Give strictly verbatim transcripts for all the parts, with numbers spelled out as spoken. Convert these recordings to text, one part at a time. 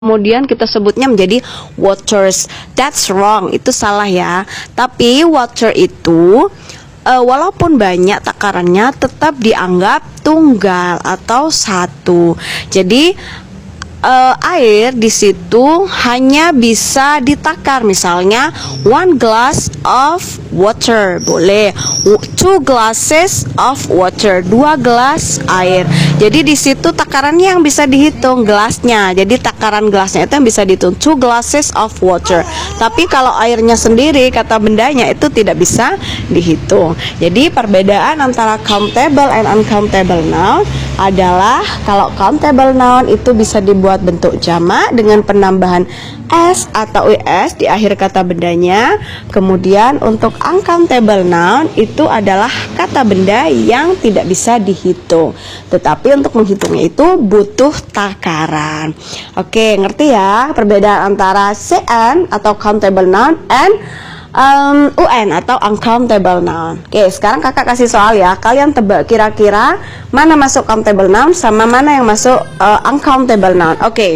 kemudian kita sebutnya menjadi waters. That's wrong, itu salah ya. Tapi water itu uh, walaupun banyak takarannya tetap dianggap tunggal atau satu. Jadi uh, air di situ hanya bisa ditakar, misalnya one glass of water boleh, two glasses of water, dua gelas air. Jadi di situ takarannya yang bisa dihitung gelasnya. Jadi takaran gelasnya itu yang bisa dihitung, two glasses of water. Tapi kalau airnya sendiri, kata bendanya itu tidak bisa dihitung. Jadi perbedaan antara countable and uncountable noun adalah kalau countable noun itu bisa dibuat bentuk jamak dengan penambahan s atau es di akhir kata bendanya. Kemudian untuk uncountable noun itu adalah kata benda yang tidak bisa dihitung, tetapi untuk menghitungnya itu butuh takaran. Oke, ngerti ya perbedaan antara cn atau countable noun and um, un atau uncountable noun. Oke, sekarang kakak kasih soal ya. Kalian tebak kira-kira mana masuk countable noun sama mana yang masuk uh, uncountable noun. Oke,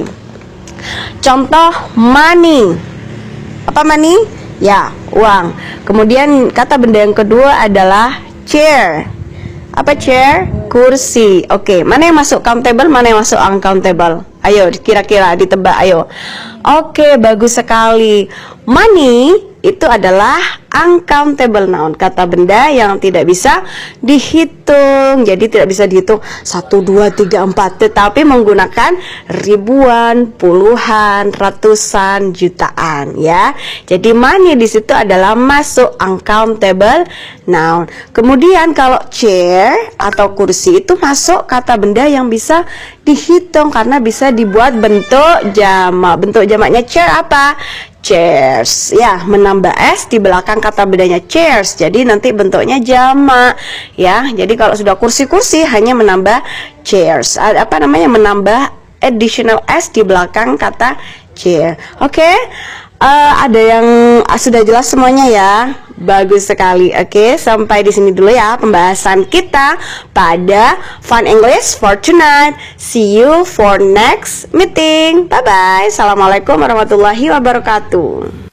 contoh money. Apa money? Ya, uang. Kemudian kata benda yang kedua adalah chair. Apa chair? Kursi. Oke, mana yang masuk countable, mana yang masuk uncountable? Ayo kira-kira ditebak, ayo. Oke, bagus sekali. Money itu adalah uncountable noun, kata benda yang tidak bisa dihitung. Jadi tidak bisa dihitung satu, dua, tiga, empat, tetapi menggunakan ribuan, puluhan, ratusan, jutaan ya. Jadi money di situ adalah masuk uncountable noun. Kemudian kalau chair atau kursi itu masuk kata benda yang bisa dihitung karena bisa dibuat bentuk jamak. Bentuk jamaknya chair apa? Chairs ya, menambah s di belakang kata bendanya chairs, jadi nanti bentuknya jamak ya. Jadi kalau sudah kursi-kursi hanya menambah chairs, apa namanya, menambah additional s di belakang kata chair. Oke, okay? uh, ada yang uh, sudah jelas semuanya ya. Bagus sekali. Oke, sampai di sini dulu ya pembahasan kita pada Fun English for tonight. See you for next meeting. Bye bye. Assalamualaikum warahmatullahi wabarakatuh.